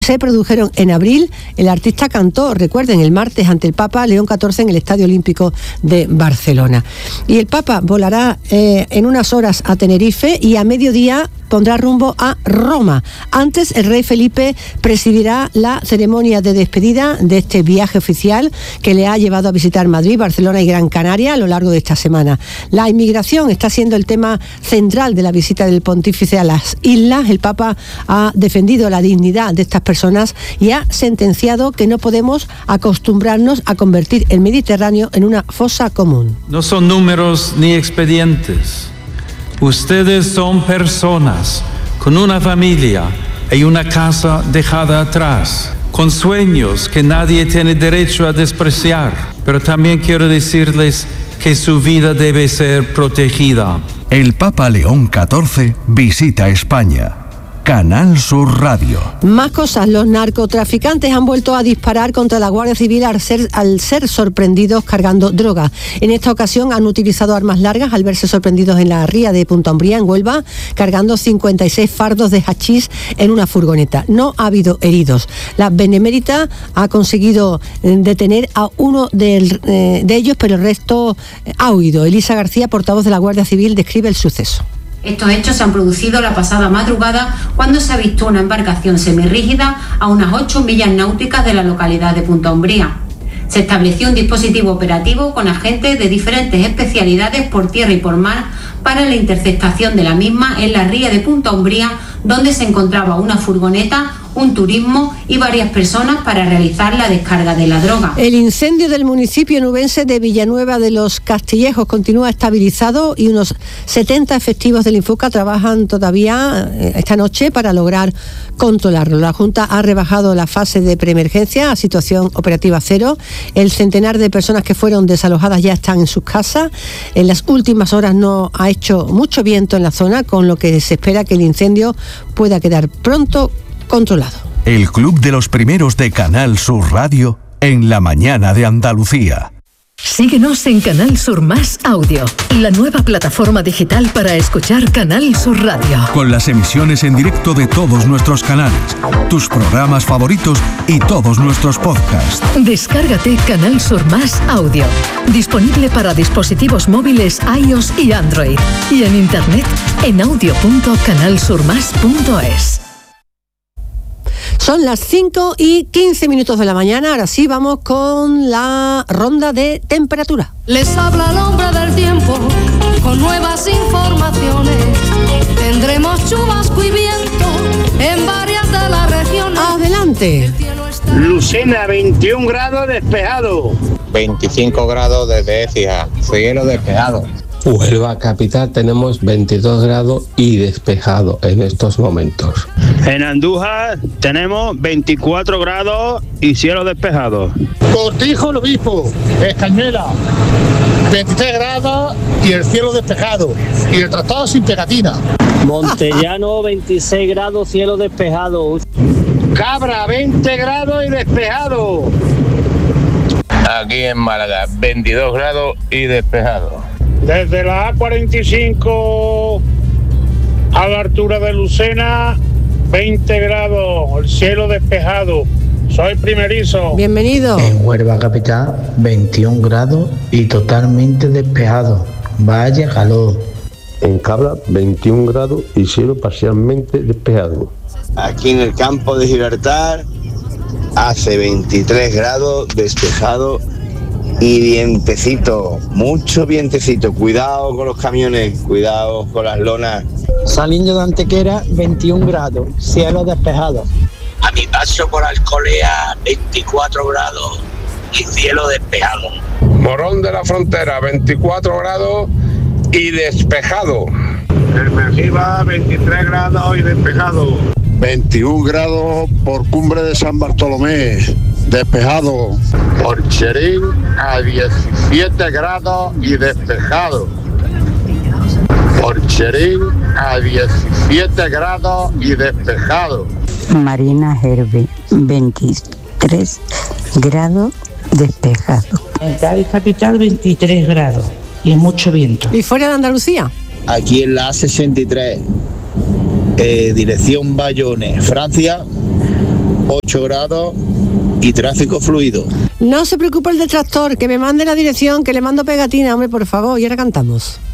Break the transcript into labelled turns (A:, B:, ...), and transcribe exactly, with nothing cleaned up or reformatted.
A: se produjeron en abril. El artista cantó, recuerden, el martes ante el Papa León catorce en el Estadio Olímpico de Barcelona. Y el Papa volará eh, en unas horas a Tenerife y a mediodía pondrá rumbo a Roma. Antes, el rey Felipe presidirá la ceremonia de despedida de este viaje oficial que le ha llevado a visitar Madrid, Barcelona y Gran Canaria a lo largo de esta semana. La inmigración está siendo el tema central de la visita del pontífice a las islas. El Papa ha defendido la dignidad de estas personas y ha sentenciado que no podemos acostumbrarnos a convertir el Mediterráneo en una fosa común.
B: No son números ni expedientes. Ustedes son personas con una familia y una casa dejada atrás, con sueños que nadie tiene derecho a despreciar. Pero también quiero decirles que su vida debe ser protegida.
C: El Papa León catorce visita España. Canal Sur Radio.
A: Más cosas. Los narcotraficantes han vuelto a disparar contra la Guardia Civil al ser, al ser sorprendidos cargando droga. En esta ocasión han utilizado armas largas al verse sorprendidos en la ría de Punta Umbría, en Huelva, cargando cincuenta y seis fardos de hachís en una furgoneta. No ha habido heridos. La Benemérita ha conseguido detener a uno de, eh, de ellos, pero el resto ha huido. Elisa García, portavoz de la Guardia Civil, describe el suceso.
D: Estos hechos se han producido la pasada madrugada cuando se avistó una embarcación semirrígida a unas ocho millas náuticas de la localidad de Punta Umbría. Se estableció un dispositivo operativo con agentes de diferentes especialidades por tierra y por mar para la interceptación de la misma en la ría de Punta Umbría, donde se encontraba una furgoneta, un turismo y varias personas para realizar la descarga de la droga.
A: El incendio del municipio nubense de Villanueva de los Castillejos continúa estabilizado y unos setenta efectivos del Infoca trabajan todavía esta noche para lograr controlarlo. La Junta ha rebajado la fase de preemergencia a situación operativa cero. El centenar de personas que fueron desalojadas ya están en sus casas. En las últimas horas no ha hecho mucho viento en la zona, con lo que se espera que el incendio pueda quedar pronto controlado.
C: El Club de los Primeros de Canal Sur Radio en la mañana de Andalucía.
E: Síguenos en Canal Sur Más Audio, la nueva plataforma digital para escuchar Canal Sur Radio.
C: Con las emisiones en directo de todos nuestros canales, tus programas favoritos y todos nuestros podcasts.
E: Descárgate Canal Sur Más Audio, disponible para dispositivos móviles iOS y Android, y en internet en audio punto canal sur más punto es.
A: Son las cinco y quince minutos de la mañana. Ahora sí, vamos con la ronda de temperatura.
F: Les habla el hombre del tiempo con nuevas informaciones. Tendremos chubasco y viento en varias de las regiones.
A: Adelante.
G: Lucena, veintiún grados despejado.
H: veinticinco grados desde Écija, cielo despejado.
I: Huelva capital tenemos veintidós grados y despejado en estos momentos.
G: En Andújar tenemos veinticuatro grados y cielo despejado.
J: Cortijo, lo mismo. Escañuela, veintitrés grados y el cielo despejado. Y el tratado sin pegatina.
K: Montellano, veintiséis grados, cielo despejado.
G: Cabra, veinte grados y despejado.
H: Aquí en Málaga, veintidós grados y despejado.
G: Desde la A cuarenta y cinco a la altura de Lucena, veinte grados, el cielo despejado. Soy primerizo.
A: Bienvenido.
L: En Huelva capital, veintiún grados y totalmente despejado. Vaya calor.
M: En Cabra, veintiún grados y cielo parcialmente despejado.
N: Aquí en el campo de Gibraltar hace veintitrés grados despejado y vientecito, mucho vientecito. Cuidado con los camiones, cuidado con las lonas.
O: Saliendo de Antequera, veintiún grados, cielo despejado.
P: A mi paso por Alcolea, veinticuatro grados y cielo despejado.
Q: Morón de la Frontera, veinticuatro grados y despejado.
G: En Mejiva, veintitrés grados y despejado.
R: veintiún grados por Cumbre de San Bartolomé, despejado.
S: Por Cherín a diecisiete grados y despejado. Por Cherín a diecisiete grados y despejado.
T: Marina Herbe, veintitrés grados despejado.
U: En Cádiz capital, veintitrés grados y mucho viento.
A: ¿Y fuera de Andalucía?
N: Aquí en la A sesenta y tres, eh, dirección Bayonne, Francia, ocho grados y tráfico fluido.
A: No se preocupe el detractor, que me mande la dirección, que le mando pegatina, hombre, por favor, y ahora cantamos.